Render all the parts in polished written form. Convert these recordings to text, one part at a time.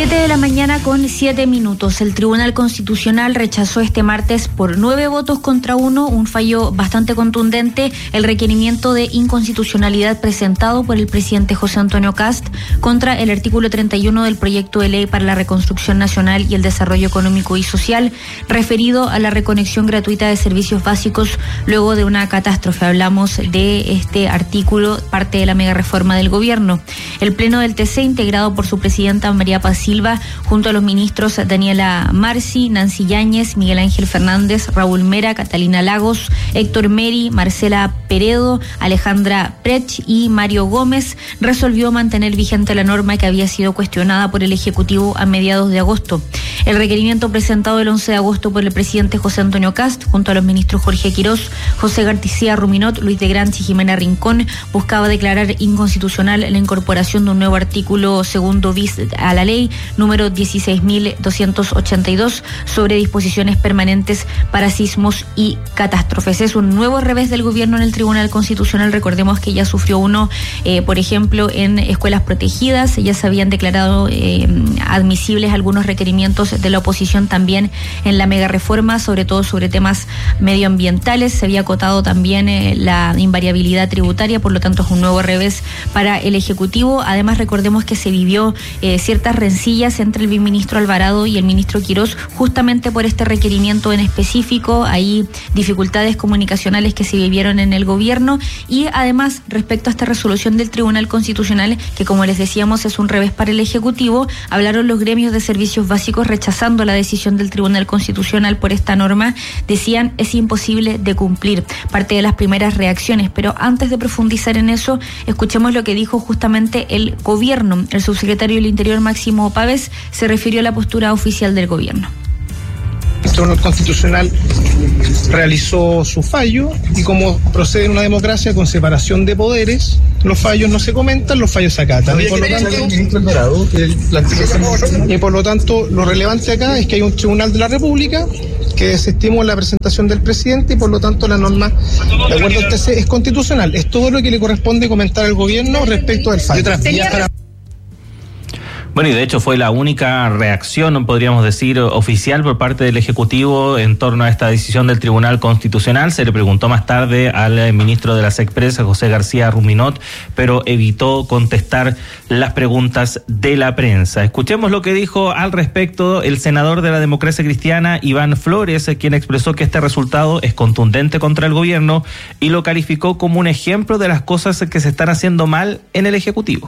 7:07 a.m. El Tribunal Constitucional rechazó este martes por 9 votos contra 1, un fallo bastante contundente, el requerimiento de inconstitucionalidad presentado por el presidente José Antonio Kast contra el artículo 31 del proyecto de ley para la reconstrucción nacional y el desarrollo económico y social, referido a la reconexión gratuita de servicios básicos luego de una catástrofe. Hablamos de este artículo, parte de la mega reforma del gobierno. El Pleno del TC, integrado por su presidenta María Paz Silva, junto a los ministros Daniela Marci, Nancy Yáñez, Miguel Ángel Fernández, Raúl Mera, Catalina Lagos, Héctor Meri, Marcela Peredo, Alejandra Prech y Mario Gómez, resolvió mantener vigente la norma que había sido cuestionada por el Ejecutivo a mediados de agosto. El requerimiento presentado el 11 de agosto por el presidente José Antonio Kast, junto a los ministros Jorge Quirós, José García Ruminot, Luis de Granchi y Jimena Rincón, buscaba declarar inconstitucional la incorporación de un nuevo artículo segundo bis a la ley número 16.282 sobre disposiciones permanentes para sismos y catástrofes. Es un nuevo revés del gobierno en el Tribunal Constitucional. Recordemos que ya sufrió uno, por ejemplo, en escuelas protegidas. Ya se habían declarado admisibles algunos requerimientos de la oposición también en la mega reforma, sobre todo sobre temas medioambientales. Se había acotado también la invariabilidad tributaria, por lo tanto es un nuevo revés para el Ejecutivo. Además, recordemos que se vivió ciertas rencillas entre el viceministro Alvarado y el ministro Quirós, justamente por este requerimiento en específico. Hay dificultades comunicacionales que se vivieron en el gobierno, y además, respecto a esta resolución del Tribunal Constitucional, que como les decíamos es un revés para el Ejecutivo, hablaron los gremios de servicios básicos rechazando la decisión del Tribunal Constitucional por esta norma. Decían, es imposible de cumplir, parte de las primeras reacciones. Pero antes de profundizar en eso, escuchemos lo que dijo justamente el gobierno. El subsecretario del Interior, Máximo Pávez, se refirió a la postura oficial del gobierno. El Tribunal Constitucional realizó su fallo, y como procede en una democracia con separación de poderes, los fallos no se comentan, los fallos se acatan. Y por lo tanto, lo relevante acá es que hay un Tribunal de la República que desestimó la presentación del presidente, y por lo tanto la norma, de acuerdo al TC, es constitucional. Es todo lo que le corresponde comentar al gobierno respecto del fallo. Bueno, y de hecho fue la única reacción, podríamos decir, oficial por parte del Ejecutivo en torno a esta decisión del Tribunal Constitucional. Se le preguntó más tarde al ministro de la SECPRES, José García Ruminot, pero evitó contestar las preguntas de la prensa. Escuchemos lo que dijo al respecto el senador de la Democracia Cristiana, Iván Flores, quien expresó que este resultado es contundente contra el gobierno y lo calificó como un ejemplo de las cosas que se están haciendo mal en el Ejecutivo.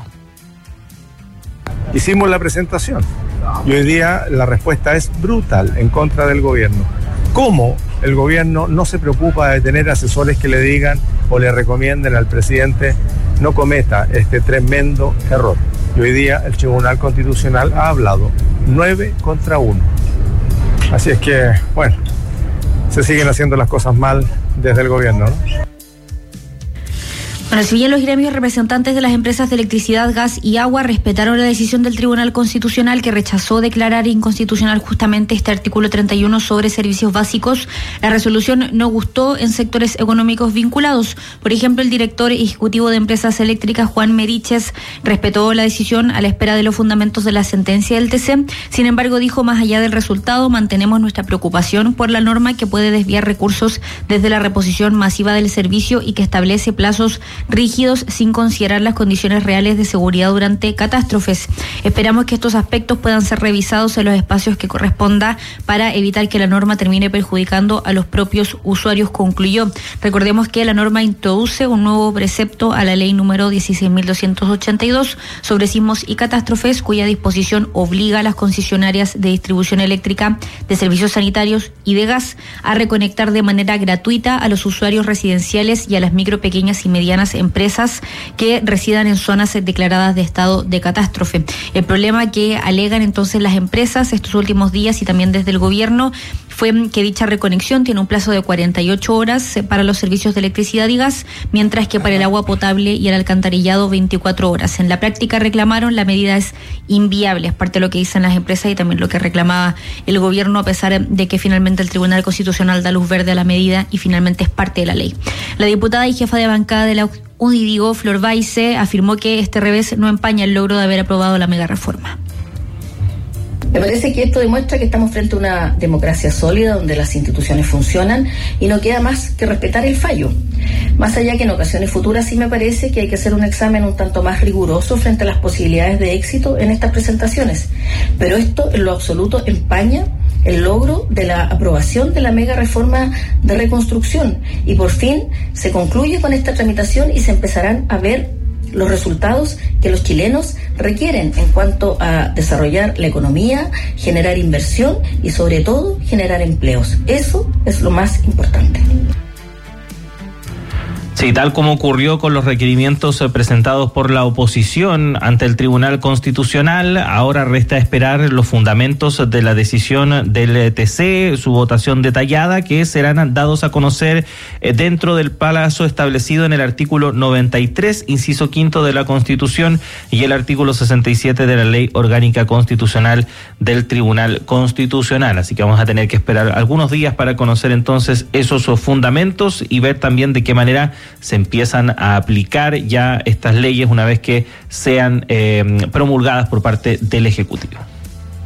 Hicimos la presentación y hoy día la respuesta es brutal en contra del gobierno. ¿Cómo el gobierno no se preocupa de tener asesores que le digan o le recomienden al presidente no cometa este tremendo error? Y hoy día el Tribunal Constitucional ha hablado 9 contra 1. Así es que, bueno, se siguen haciendo las cosas mal desde el gobierno, ¿no? Bueno, si bien los gremios representantes de las empresas de electricidad, gas y agua respetaron la decisión del Tribunal Constitucional, que rechazó declarar inconstitucional justamente este artículo 31 sobre servicios básicos, la resolución no gustó en sectores económicos vinculados. Por ejemplo, el director ejecutivo de Empresas Eléctricas, Juan Meriches, respetó la decisión a la espera de los fundamentos de la sentencia del TC. Sin embargo, dijo, más allá del resultado, mantenemos nuestra preocupación por la norma que puede desviar recursos desde la reposición masiva del servicio y que establece plazos rígidos sin considerar las condiciones reales de seguridad durante catástrofes. Esperamos que estos aspectos puedan ser revisados en los espacios que corresponda para evitar que la norma termine perjudicando a los propios usuarios, concluyó. Recordemos que la norma introduce un nuevo precepto a la ley número 16.282 sobre sismos y catástrofes, cuya disposición obliga a las concesionarias de distribución eléctrica, de servicios sanitarios y de gas a reconectar de manera gratuita a los usuarios residenciales y a las micro, pequeñas y medianas empresas que residan en zonas declaradas de estado de catástrofe. El problema que alegan entonces las empresas estos últimos días y también desde el gobierno fue que dicha reconexión tiene un plazo de 48 horas para los servicios de electricidad y gas, mientras que para el agua potable y el alcantarillado 24 horas. En la práctica reclamaron la medida es inviable, es parte de lo que dicen las empresas y también lo que reclamaba el gobierno, a pesar de que finalmente el Tribunal Constitucional da luz verde a la medida y finalmente es parte de la ley. La diputada y jefa de bancada de la UDI, Flor Baize, afirmó que este revés no empaña el logro de haber aprobado la mega reforma. Me parece que esto demuestra que estamos frente a una democracia sólida donde las instituciones funcionan y no queda más que respetar el fallo. Más allá que en ocasiones futuras sí me parece que hay que hacer un examen un tanto más riguroso frente a las posibilidades de éxito en estas presentaciones. Pero esto en lo absoluto empaña el logro de la aprobación de la mega reforma de reconstrucción y por fin se concluye con esta tramitación y se empezarán a ver los resultados que los chilenos requieren en cuanto a desarrollar la economía, generar inversión y sobre todo generar empleos. Eso es lo más importante. Sí, tal como ocurrió con los requerimientos presentados por la oposición ante el Tribunal Constitucional, ahora resta esperar los fundamentos de la decisión del TC, su votación detallada, que serán dados a conocer dentro del plazo establecido en el artículo 93, inciso quinto de la Constitución y el artículo 67 de la Ley Orgánica Constitucional del Tribunal Constitucional. Así que vamos a tener que esperar algunos días para conocer entonces esos fundamentos y ver también de qué manera se empiezan a aplicar ya estas leyes una vez que sean promulgadas por parte del Ejecutivo.